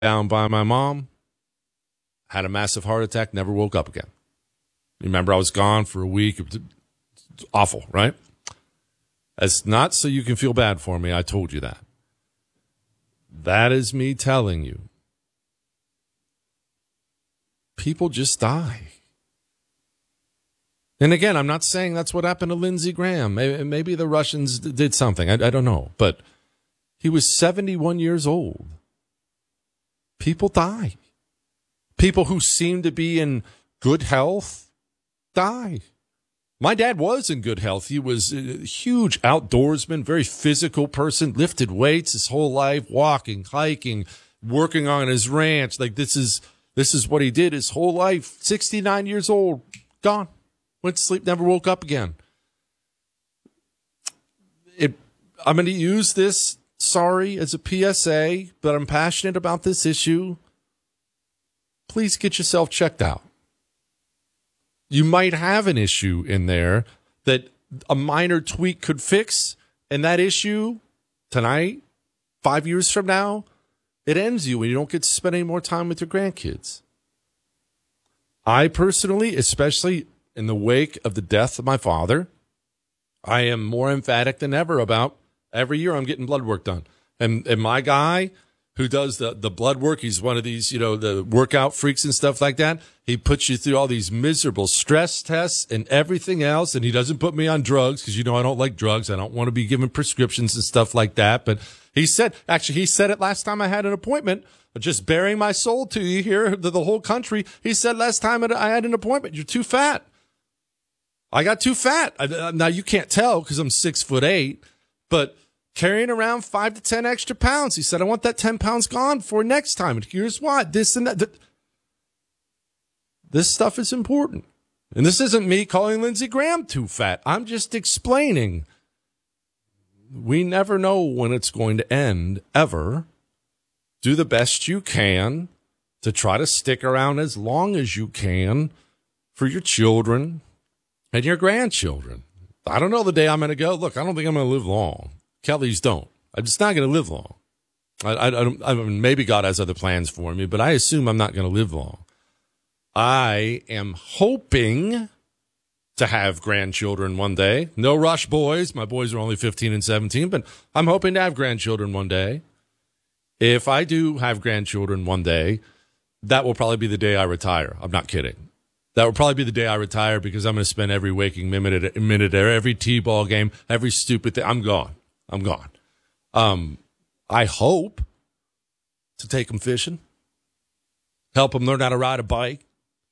down by my mom, had a massive heart attack, never woke up again. Remember, I was gone for a week. It was awful, right? It's not so you can feel bad for me. I told you that. That is me telling you. People just die. And again, I'm not saying that's what happened to Lindsey Graham. Maybe the Russians did something. I don't know. But he was 71 years old. People die. People who seem to be in good health die. My dad was in good health. He was a huge outdoorsman, very physical person, lifted weights his whole life, walking, hiking, working on his ranch. Like this is what he did his whole life. 69 years old, gone. Went to sleep, never woke up again. I'm going to use this, sorry, as a PSA, but I'm passionate about this issue. Please get yourself checked out. You might have an issue in there that a minor tweak could fix, and that issue tonight, 5 years from now, it ends you and you don't get to spend any more time with your grandkids. I personally, especially in the wake of the death of my father, I am more emphatic than ever about every year I'm getting blood work done. And my guy who does the blood work, he's one of these, the workout freaks and stuff like that. He puts you through all these miserable stress tests and everything else. And he doesn't put me on drugs because, I don't like drugs. I don't want to be given prescriptions and stuff like that. But he said it last time I had an appointment, just bearing my soul to you here, to the whole country. He said last time I had an appointment, you're too fat. I got too fat. Now you can't tell because I'm 6'8", but carrying around 5 to 10 extra pounds. He said, I want that 10 pounds gone for next time. And here's what, this and that. This stuff is important. And this isn't me calling Lindsey Graham too fat. I'm just explaining. We never know when it's going to end, ever. Do the best you can to try to stick around as long as you can for your children and your grandchildren. I don't know the day I'm going to go. Look, I don't think I'm going to live long. Kellys don't. I'm just not going to live long. I mean, maybe God has other plans for me, but I assume I'm not going to live long. I am hoping to have grandchildren one day. No rush, boys. My boys are only 15 and 17, but I'm hoping to have grandchildren one day. If I do have grandchildren one day, that will probably be the day I retire. I'm not kidding. That will probably be the day I retire because I'm going to spend every waking minute there, every T-ball game, every stupid thing. I'm gone. I hope to take them fishing, help them learn how to ride a bike.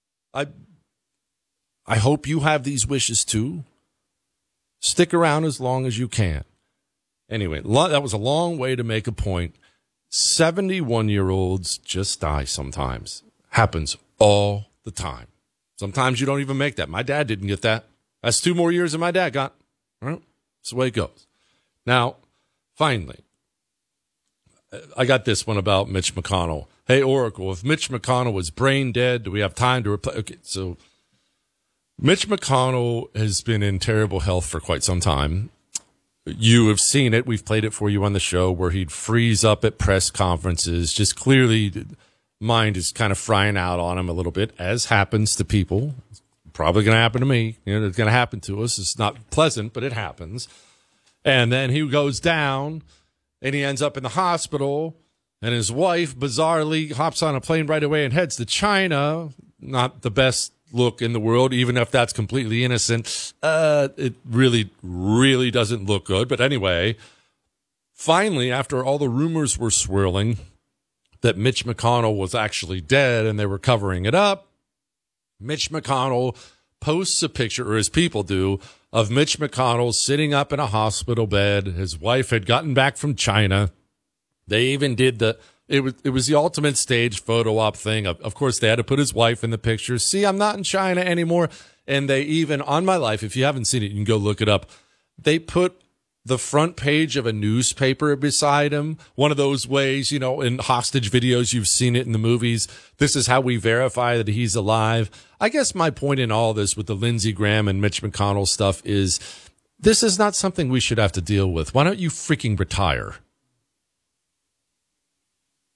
I hope you have these wishes too. Stick around as long as you can. Anyway, that was a long way to make a point. 71-year-olds just die sometimes. Happens all the time. Sometimes you don't even make that. My dad didn't get that. That's 2 more years than my dad got. All right? That's the way it goes. Now, finally, I got this one about Mitch McConnell. Hey, Oracle, if Mitch McConnell was brain dead, do we have time to replace? Okay, so Mitch McConnell has been in terrible health for quite some time. You have seen it. We've played it for you on the show where he'd freeze up at press conferences. Just clearly, mind is kind of frying out on him a little bit, as happens to people. It's probably going to happen to me. It's going to happen to us. It's not pleasant, but it happens. And then he goes down, and he ends up in the hospital, and his wife bizarrely hops on a plane right away and heads to China. Not the best look in the world, even if that's completely innocent. It really, really doesn't look good. But anyway, finally, after all the rumors were swirling that Mitch McConnell was actually dead and they were covering it up, Mitch McConnell posts a picture, or his people do, of Mitch McConnell sitting up in a hospital bed. His wife had gotten back from China. They even did it was the ultimate stage photo op thing. Of course, they had to put his wife in the picture. See, I'm not in China anymore. And they even, on my life, if you haven't seen it, you can go look it up. They put the front page of a newspaper beside him. One of those ways, in hostage videos, you've seen it in the movies. This is how we verify that he's alive. I guess my point in all this with the Lindsey Graham and Mitch McConnell stuff is this is not something we should have to deal with. Why don't you freaking retire?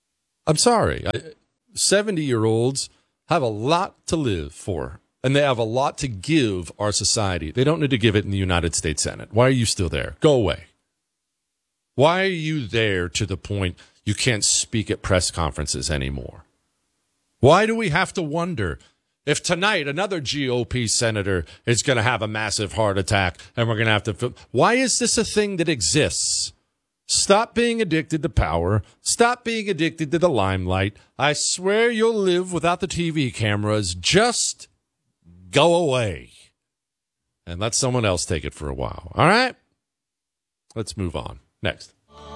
I'm sorry. 70-year-olds have a lot to live for, and they have a lot to give our society. They don't need to give it in the United States Senate. Why are you still there? Go away. Why are you there to the point you can't speak at press conferences anymore? Why do we have to wonder if tonight another GOP senator is going to have a massive heart attack and we're going to have to... Why is this a thing that exists? Stop being addicted to power. Stop being addicted to the limelight. I swear you'll live without the TV cameras. Just go away and let someone else take it for a while. All right? Let's move on. Next.